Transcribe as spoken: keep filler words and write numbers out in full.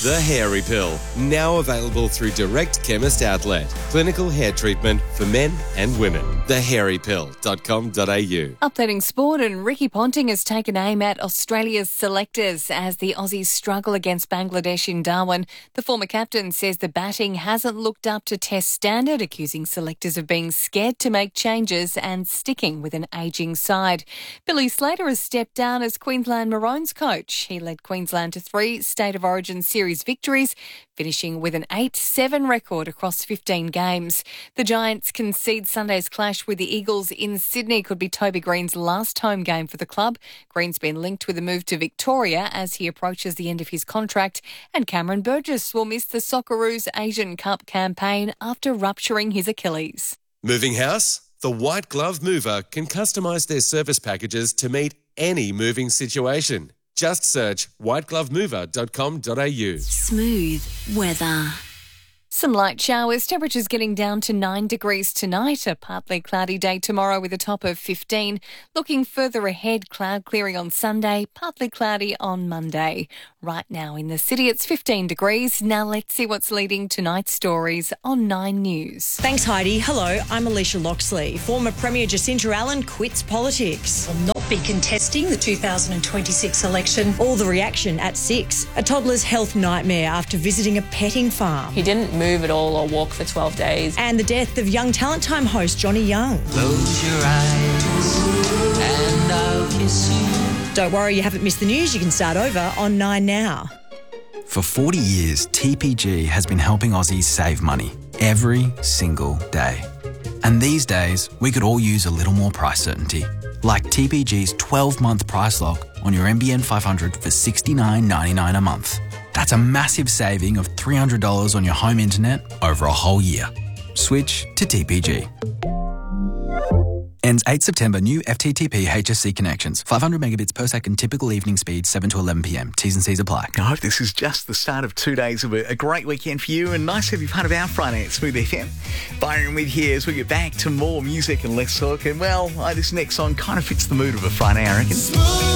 The Hairy Pill, now available through Direct Chemist Outlet. Clinical hair treatment for men and women. the hairy pill dot com dot a u. Updating sport, and Ricky Ponting has taken aim at Australia's selectors as the Aussies struggle against Bangladesh in Darwin. The former captain says the batting hasn't looked up to Test standard, accusing selectors of being scared to make changes and sticking with an ageing side. Billy Slater has stepped down as Queensland Maroons coach. He led Queensland to three State of Origin series victories, finishing with an eight seven record across fifteen games. The Giants concede Sunday's clash with the Eagles in Sydney could be Toby Green's last home game for the club. Green's been linked with a move to Victoria as he approaches the end of his contract, and Cameron Burgess will miss the Socceroos Asian Cup campaign after rupturing his Achilles. Moving house? The White Glove Mover can customise their service packages to meet any moving situation. Just search white glove mover dot com dot a u. Smooth weather. Some light showers, temperatures getting down to nine degrees tonight. A partly cloudy day tomorrow with a top of fifteen. Looking further ahead, cloud clearing on Sunday, partly cloudy on Monday. Right now in the city, it's fifteen degrees. Now let's see what's leading tonight's stories on Nine News. Thanks, Heidi. Hello, I'm Alicia Loxley. Former Premier Jacinta Allen quits politics. Will not be contesting the two thousand twenty-six election. All the reaction at six. A toddler's health nightmare after visiting a petting farm. He didn't move at all or walk for twelve days. And the death of Young Talent Time host Johnny Young. Close your eyes and I'll kiss you. Don't worry, you haven't missed the news. You can start over on Nine Now. For forty years, T P G has been helping Aussies save money every single day. And these days, we could all use a little more price certainty. Like T P G's twelve-month price lock on your N B N five hundred for sixty-nine ninety-nine a month. That's a massive saving of three hundred dollars on your home internet over a whole year. Switch to T P G. Ends eighth September. New F T T P H S C connections. five hundred megabits per second typical evening speed, seven to eleven p m. T's and C's apply. I hope this is just the start of two days of a, a great weekend for you, and nice to have you part of our Friday at Smooth F M. Byron with here as we get back to more music and less talk. And well, uh, this next song kind of fits the mood of a Friday, I reckon.